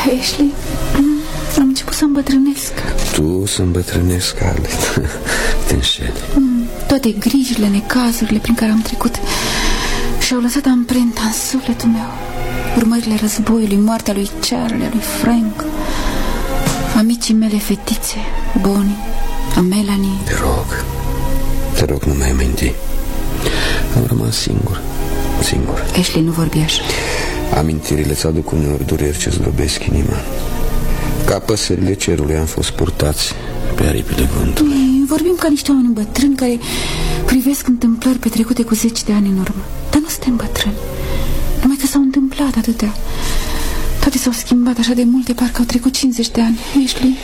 Ashley, am început să îmbătrânesc. Tu să îmbătrânesc, Scarlett? Te înșeli. Toate grijile, necazurile prin care am trecut și-au lăsat amprenta în sufletul meu. Urmările războiului, moartea lui Charlie, a lui Frank, amicii mele fetițe, Bonnie, a Melanie. Te rog, nu mai aminti. Am rămas singur. Ashley, nu vorbi așa. Amintirile îți aduc uneori dureri ce zdrobesc inima. Ca păsările cerului am fost purtați pe aripile vântului. Vorbim ca niște oameni bătrâni care privesc întâmplări petrecute cu 10 de ani în urmă. Dar nu suntem bătrâni, numai că s-au întâmplat atâtea. Toate s-au schimbat așa de multe, parcă au trecut 50 de ani. Ashley,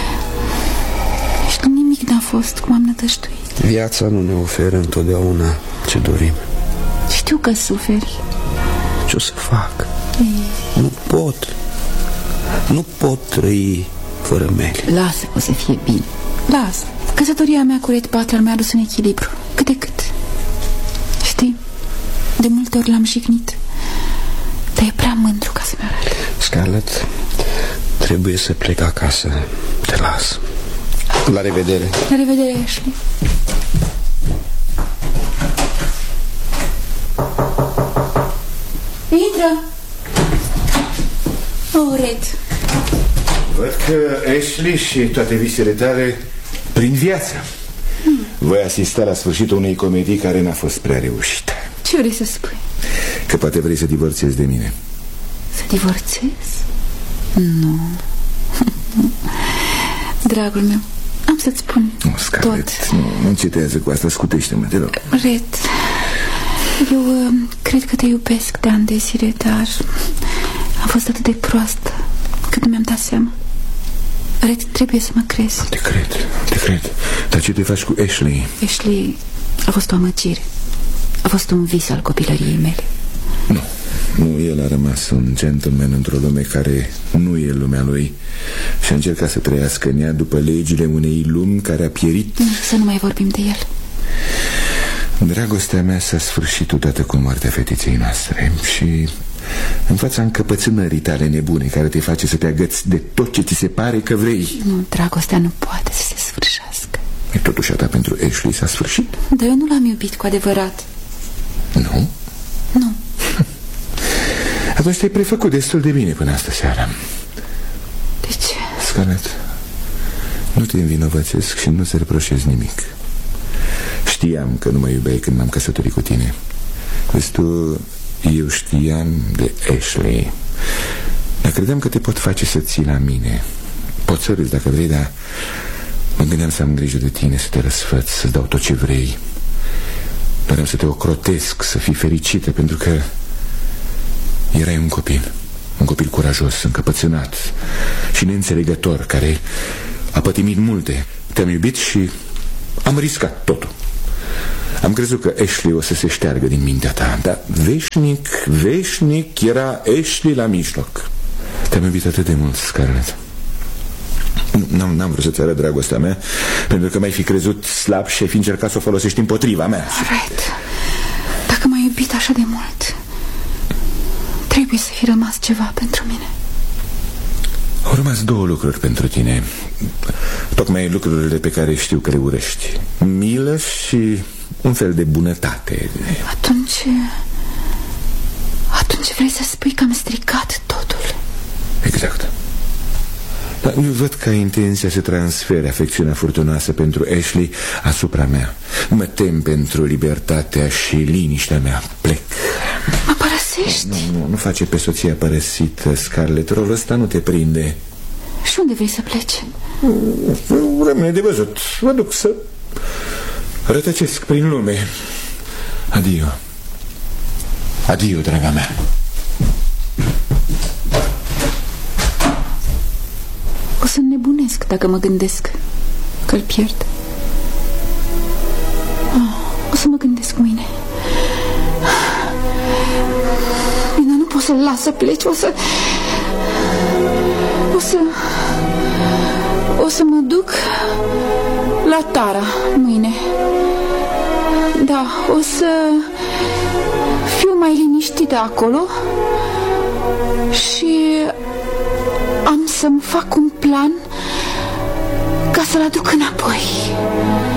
nimic n-a fost cum am nădăjduit. Viața nu ne oferă întotdeauna ce dorim. Știu că suferi. Ce o să fac? Nu pot trăi fără Meli. Lasă, o să fie bine. Lasă. Căsătoria mea cu Red Butler mi-a adus un echilibru. Cât de cât. Știi, de multe ori l-am jignit, dar e prea mândru ca să-mi arate. Scarlett, trebuie să plec acasă. Te las. La revedere. La revedere, Ashley. Intră. Oh, Red. Văd că Ashley și toate visele tale prin viață. Voi asista la sfârșitul unei comedii care n-a fost prea reușită. Ce vrei să spui? Că poate vrei să divorțezi de mine. Să divorțez? Nu. Dragul meu, am să-ți spun Scarlett, tot. Nu încetează cu asta, scutește-mă, te rog. Red, eu cred că te iubesc de ani de zile, dar am fost atât de proastă cât nu mi-am dat seama. Red, trebuie să mă crezi. Te cred. Dar ce te faci cu Ashley? Ashley a fost o amăgire. A fost un vis al copilăriei mele. Nu, el a rămas un gentleman într-o lume care nu e lumea lui și a încercat să trăiască în ea după legile unei lumi care a pierit. Să nu mai vorbim de el. Dragostea mea s-a sfârșit odată cu moartea fetiței noastre și în fața încăpățânării tale nebune care te face să te agăți de tot ce ți se pare că vrei. Nu, dragostea nu poate să se sfârșească. E totuși a ta pentru Ashley s-a sfârșit? Dar eu nu l-am iubit cu adevărat. Nu? Nu. Atunci te-ai prefăcut destul de bine până astă seara. De ce? Scarlett, nu te învinovățesc și nu-ți reproșez nimic. Știam că nu mă iubeai când m-am căsătorit cu tine. Vezi tu, eu știam de Ashley, dar credeam că te pot face să ții la mine. Pot să râzi dacă vrei, dar mă gândeam să am grijă de tine, să te răsfăț, să-ți dau tot ce vrei. Doream să te ocrotesc, să fii fericită, pentru că erai un copil curajos, încăpățânat și neînțelegător, care a pătimit multe. Te-am iubit și am riscat totul. Am crezut că Ashley o să se șteargă din mintea ta, dar veșnic era Ashley la mijloc. Te-am iubit atât de mult, Scarlett. N-am vrut să-ți arăt dragostea mea, pentru că m-ai fi crezut slab și ai fi încercat să o folosești împotriva mea. Red, dacă m-ai iubit așa de mult, trebuie să fi rămas ceva pentru mine. Au rămas două lucruri pentru tine. Tocmai lucrurile pe care știu că le urăști: milă și un fel de bunătate. Atunci vrei să spui că am stricat totul? Exact. Dar nu văd că ai intenția să transfere afecțiunea furtunoasă pentru Ashley asupra mea. Mă tem pentru libertatea și liniștea mea. Plec. Mă părăsești? Nu face pe soția părăsită, Scarlett. Rolul ăsta nu te prinde. Și unde vrei să pleci? Rămâne de văzut. Mă duc să rătăcesc prin lume. Adio. Adio, draga mea. O să nebunesc dacă mă gândesc că-l pierd. O să mă gândesc mâine. Bine, nu pot să-l las să pleci. O să mă duc la Tara mâine. Da, o să fiu mai liniștită acolo și să-mi fac un plan ca să-l aduc înapoi.